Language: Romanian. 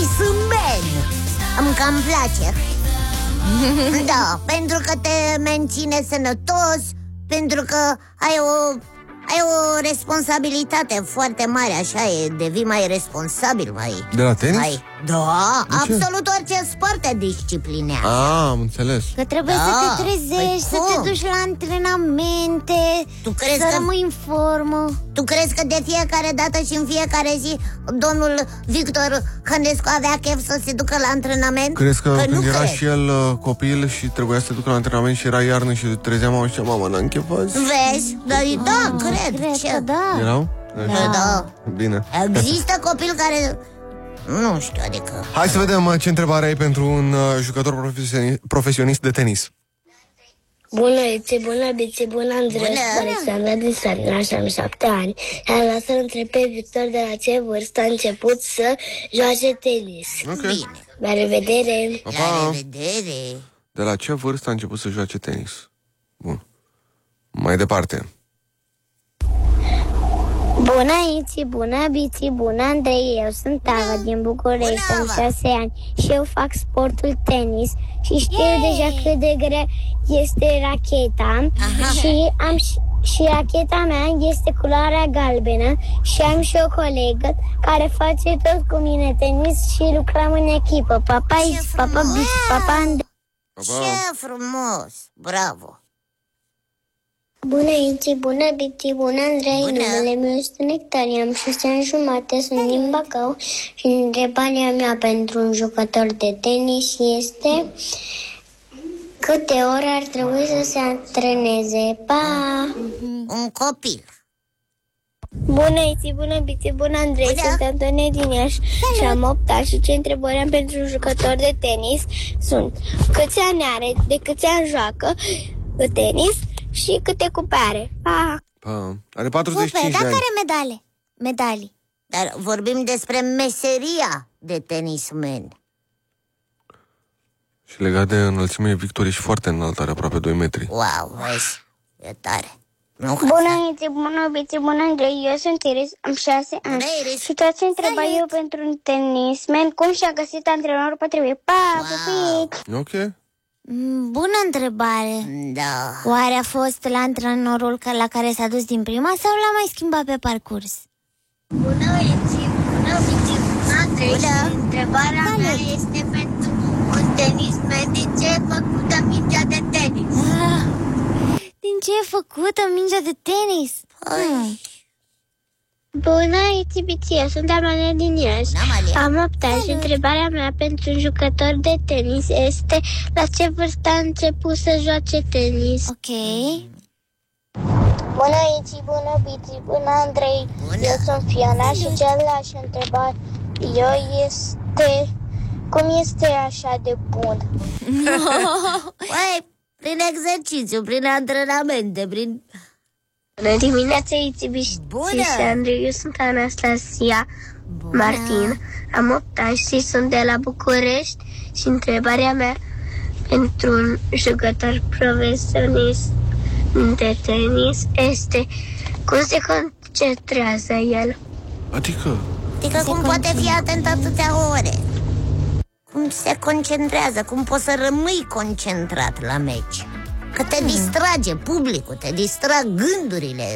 tenismen. Îmi cam place. Da, pentru că te menține sănătos, pentru că ai o responsabilitate foarte mare, așa e, devii mai responsabil, mai... De la tenis? Da, absolut orice sport te disciplinează. Am înțeles. Că trebuie să te trezești, să te duci la antrenamente, să rămâi în formă. Tu crezi că de fiecare dată și în fiecare zi domnul Victor Hănescu avea chef să se ducă la antrenament? Crezi că când era și el copil și trebuia să se ducă la antrenament și era iarnă și trezea mama și zicea, mama, n-am chef azi? Vezi? Da, cred că da. Erau? Da. Bine. Există copil care... Nu știu, adică... Hai să vedem ce întrebare ai pentru un jucător profesionist de tenis. Bună, bună, Andrei, Alexandra din Sarinaș, am 7 ani. Am luat să întreb pe Victor de la ce vârstă a început să joace tenis. Okay. Bine. La revedere! Pa. La revedere! De la ce vârstă a început să joace tenis? Bun. Mai departe. Bună, Iți, bună, Biți, bună, Andrei, eu sunt Ava din București, am 6 ani și eu fac sportul tenis și știu deja cât de grea este racheta. Și racheta mea este culoarea galbenă și am și o colegă care face tot cu mine tenis și lucrăm în echipă. Papa Iți, papa Biți, papa Andrei. Ce frumos! Bravo! Bună, Iți, bună, Bici, bună, Andrei, numele meu este Nectaria, am 6 ani jumate, sunt din Bacău și întrebarea mea pentru un jucător de tenis este câte ore ar trebui să se antreneze? Pa! Un copil. Bună, Iți, bună, Bici, bună, Andrei, sunt Antonie din Iași și am 8 ani și ce întrebări am pentru un jucător de tenis sunt câți ani are, de câți ani joacă tenis și câte cupe are. Are 45 de ani. Are medalii. Dar vorbim despre meseria de tenismen. Și legat de înălțime, Victor e și foarte înalt, are aproape 2 metri. Wow, vezi, e tare. Bună, Iți, bună, Bici, bună, Andrei, eu sunt Iris, am 6 ani și toți întreba eu pentru un tenismen cum și-a găsit antrenorul potrivit. Pupici! Ok. Bună întrebare. Da. Oare a fost la antrenorul la care s-a dus din prima sau l-a mai schimbat pe parcurs? Bună, Iți, bună, Bici, bună, Andrei, și întrebarea mea este pentru un tenismen, din ce e făcută mingea de tenis? Din ce e făcută mingea de tenis? Bună, Iți, Bici, eu sunt Amalia din Iași. Am 8 ani și întrebarea mea pentru un jucător de tenis este la ce vârstă a început să joace tenis? Ok. Bună, Iți, bună, Bici, bună, Andrei. Eu sunt Fiona și cel l-aș întreba eu este cum este așa de bun? Păi, prin exercițiu, prin antrenamente, prin... Bună dimineața, Iți, și Andrei, eu sunt Anastasia Martin, am 8 ani și sunt de la București și întrebarea mea pentru un jucător profesionist de tenis este cum se concentrează el? Adică cum poate fi atent atâtea ore? Cum se concentrează? Cum poți să rămâi concentrat la meci? Că te distrage publicul, te distrag gândurile.